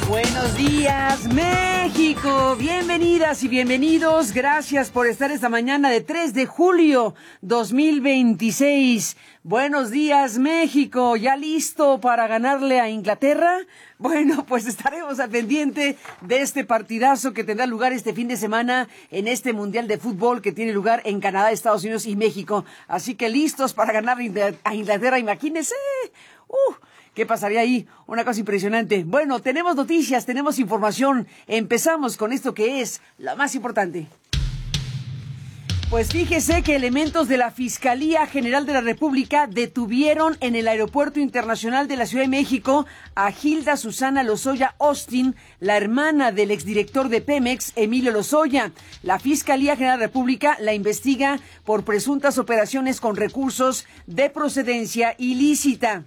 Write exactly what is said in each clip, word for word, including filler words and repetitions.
Buenos días, México. Bienvenidas y bienvenidos. Gracias por estar esta mañana de tres de julio dos mil veintiséis. Buenos días, México. ¿Ya listo para ganarle a Inglaterra? Bueno, pues estaremos al pendiente de este partidazo que tendrá lugar este fin de semana en este Mundial de Fútbol que tiene lugar en Canadá, Estados Unidos y México. Así que listos para ganar a Inglaterra, imagínense. Uh, ¿Qué pasaría ahí? Una cosa impresionante. Bueno, tenemos noticias, tenemos información. Empezamos con esto que es lo más importante. Pues fíjese que elementos de la Fiscalía General de la República detuvieron en el Aeropuerto Internacional de la Ciudad de México a Hilda Susana Lozoya Austin, la hermana del exdirector de Pemex, Emilio Lozoya. La Fiscalía General de la República la investiga por presuntas operaciones con recursos de procedencia ilícita.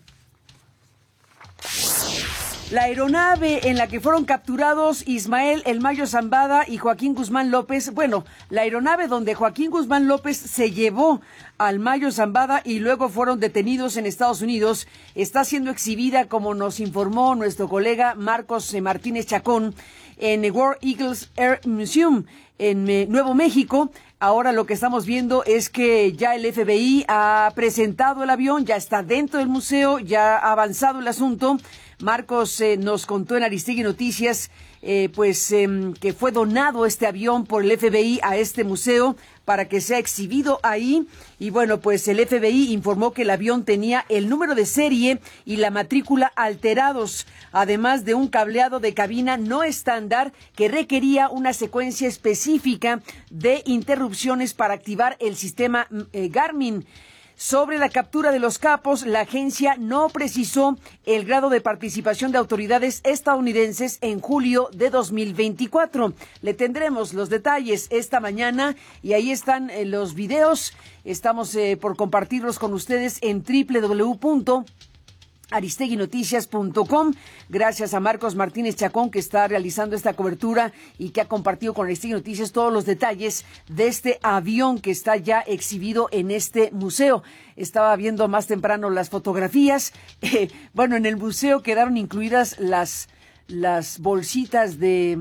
La aeronave en la que fueron capturados Ismael El Mayo Zambada y Joaquín Guzmán López, bueno, la aeronave donde Joaquín Guzmán López se llevó al Mayo Zambada y luego fueron detenidos en Estados Unidos, está siendo exhibida, como nos informó nuestro colega Marcos Martínez Chacón, en el War Eagles Air Museum en eh, Nuevo México. Ahora lo que estamos viendo es que ya el F B I ha presentado el avión, ya está dentro del museo, ya ha avanzado el asunto. Marcos eh, nos contó en Aristegui Noticias eh, pues eh, que fue donado este avión por el F B I a este museo para que sea exhibido ahí. Y bueno, pues el F B I informó que el avión tenía el número de serie y la matrícula alterados, además de un cableado de cabina no estándar que requería una secuencia específica de interrupciones para activar el sistema eh, Garmin. Sobre la captura de los capos, la agencia no precisó el grado de participación de autoridades estadounidenses en julio de dos mil veinticuatro. Le tendremos los detalles esta mañana y ahí están eh, los videos. Estamos eh, por compartirlos con ustedes en doble u doble u doble u punto aristegui noticias punto com. Gracias a Marcos Martínez Chacón, que está realizando esta cobertura y que ha compartido con Aristegui Noticias todos los detalles de este avión que está ya exhibido en este museo. Estaba viendo más temprano las fotografías. Eh, bueno, en el museo quedaron incluidas las, las bolsitas de,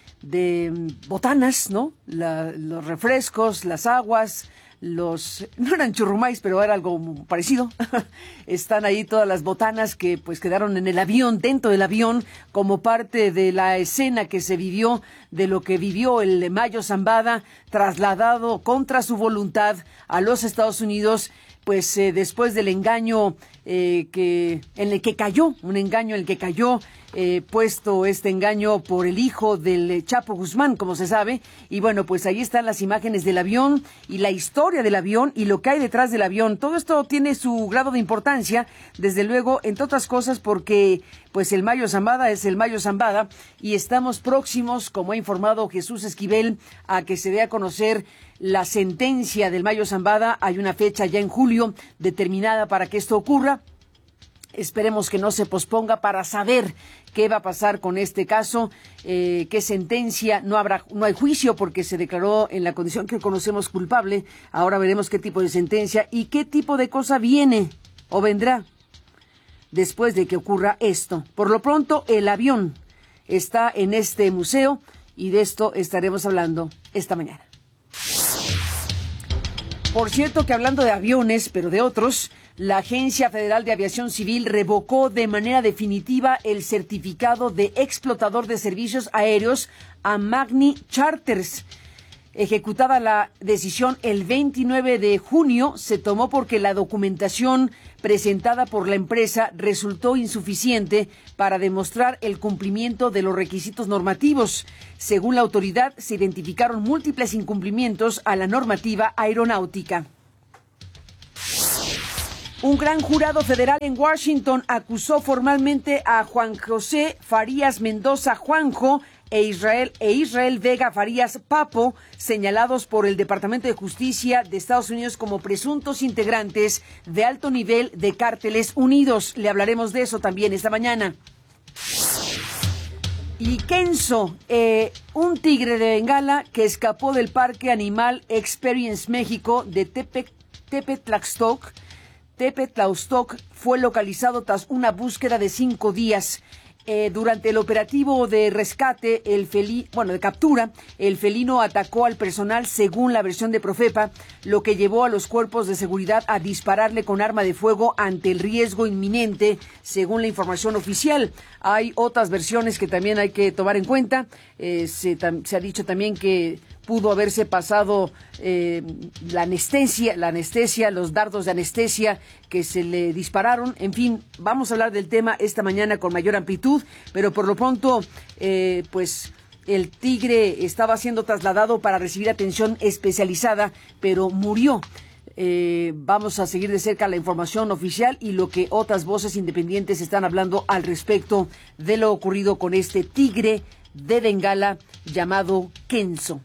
de botanas, ¿no? La, los refrescos, las aguas. Los, no eran churrumais, pero era algo parecido. Están ahí todas las botanas que pues quedaron en el avión, dentro del avión, como parte de la escena que se vivió, de lo que vivió el Mayo Zambada, trasladado contra su voluntad a los Estados Unidos, pues eh, después del engaño eh, que en el que cayó, un engaño en el que cayó, eh, puesto este engaño por el hijo del Chapo Guzmán, como se sabe. Y bueno, pues ahí están las imágenes del avión y la historia del avión y lo que hay detrás del avión. Todo esto tiene su grado de importancia, desde luego, entre otras cosas, porque pues el Mayo Zambada es el Mayo Zambada y estamos próximos, como ha informado Jesús Esquivel, a que se dé a conocer la sentencia del Mayo Zambada. Hay una fecha ya en julio determinada para que esto ocurra. Esperemos que no se posponga para saber qué va a pasar con este caso, eh, qué sentencia. No habrá, no hay juicio porque se declaró en la condición que conocemos culpable. Ahora veremos qué tipo de sentencia y qué tipo de cosa viene o vendrá después de que ocurra esto. Por lo pronto, el avión está en este museo y de esto estaremos hablando esta mañana. Por cierto que hablando de aviones, pero de otros, la Agencia Federal de Aviación Civil revocó de manera definitiva el certificado de explotador de servicios aéreos a Magni Charters. Ejecutada la decisión el veintinueve de junio, se tomó porque la documentación presentada por la empresa resultó insuficiente para demostrar el cumplimiento de los requisitos normativos. Según la autoridad, se identificaron múltiples incumplimientos a la normativa aeronáutica. Un gran jurado federal en Washington acusó formalmente a Juan José Farías Mendoza Juanjo e Israel, e Israel Vega Farías Papo, señalados por el Departamento de Justicia de Estados Unidos como presuntos integrantes de alto nivel de Cárteles Unidos. Le hablaremos de eso también esta mañana. Y Kenzo, eh, un tigre de Bengala que escapó del Parque Animal Experience México de Tepe, Tepetlaxtoc, Tepetlaxtoc, fue localizado tras una búsqueda de cinco días. Eh, durante el operativo de rescate, el felino, bueno, de captura, el felino atacó al personal según la versión de Profepa, lo que llevó a los cuerpos de seguridad a dispararle con arma de fuego ante el riesgo inminente, según la información oficial. Hay otras versiones que también hay que tomar en cuenta. Eh, se, tam, se ha dicho también que pudo haberse pasado eh, la anestesia, la anestesia, los dardos de anestesia que se le dispararon. En fin, vamos a hablar del tema esta mañana con mayor amplitud, pero por lo pronto, eh, pues el tigre estaba siendo trasladado para recibir atención especializada, pero murió. Eh, vamos a seguir de cerca la información oficial y lo que otras voces independientes están hablando al respecto de lo ocurrido con este tigre de Bengala llamado Kenzo.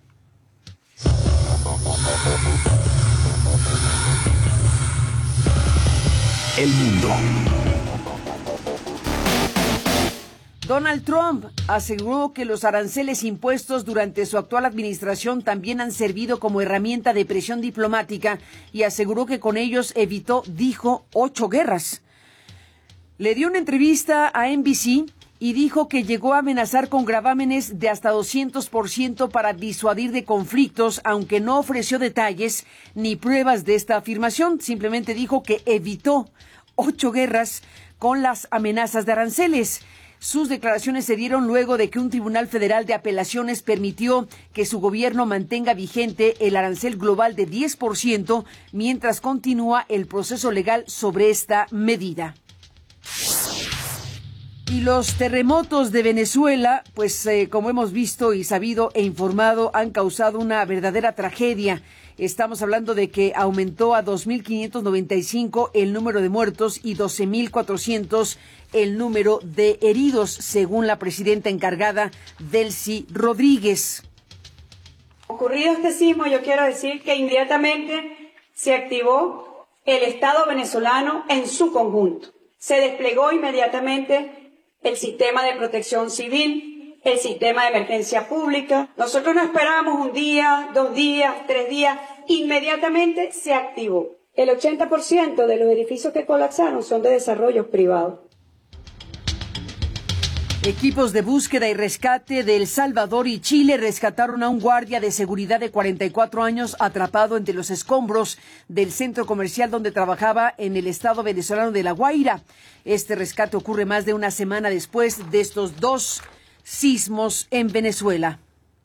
El mundo. Donald Trump aseguró que los aranceles impuestos durante su actual administración también han servido como herramienta de presión diplomática y aseguró que con ellos evitó, dijo, ocho guerras. Le dio una entrevista a N B C y dijo que llegó a amenazar con gravámenes de hasta doscientos por ciento para disuadir de conflictos, aunque no ofreció detalles ni pruebas de esta afirmación. Simplemente dijo que evitó ocho guerras con las amenazas de aranceles. Sus declaraciones se dieron luego de que un tribunal federal de apelaciones permitió que su gobierno mantenga vigente el arancel global de diez por ciento mientras continúa el proceso legal sobre esta medida. Y los terremotos de Venezuela, pues eh, como hemos visto y sabido e informado, han causado una verdadera tragedia. Estamos hablando de que aumentó a dos mil quinientos noventa y cinco el número de muertos y doce mil cuatrocientos el número de heridos, según la presidenta encargada, Delcy Rodríguez. Ocurrido este sismo, yo quiero decir que inmediatamente se activó el Estado venezolano en su conjunto. Se desplegó inmediatamente el sistema de protección civil, el sistema de emergencia pública. Nosotros no esperamos un día, dos días, tres días, inmediatamente se activó. El ochenta por ciento de los edificios que colapsaron son de desarrollos privados. Equipos de búsqueda y rescate de El Salvador y Chile rescataron a un guardia de seguridad de cuarenta y cuatro años atrapado entre los escombros del centro comercial donde trabajaba en el estado venezolano de La Guaira. Este rescate ocurre más de una semana después de estos dos sismos en Venezuela.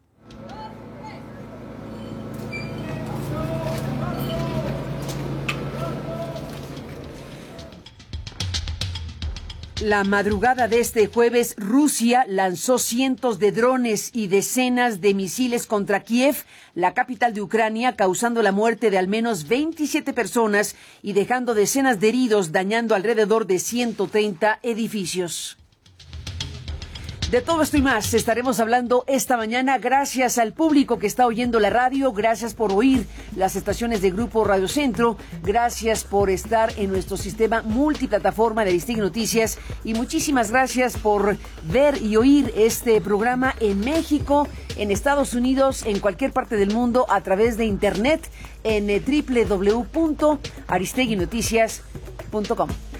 La madrugada de este jueves, Rusia lanzó cientos de drones y decenas de misiles contra Kiev, la capital de Ucrania, causando la muerte de al menos veintisiete personas y dejando decenas de heridos, dañando alrededor de ciento treinta edificios. De todo esto y más estaremos hablando esta mañana. Gracias al público que está oyendo la radio, gracias por oír las estaciones de Grupo Radio Centro, gracias por estar en nuestro sistema multiplataforma de Aristegui Noticias y muchísimas gracias por ver y oír este programa en México, en Estados Unidos, en cualquier parte del mundo a través de internet en doble u doble u doble u punto aristegui noticias punto com.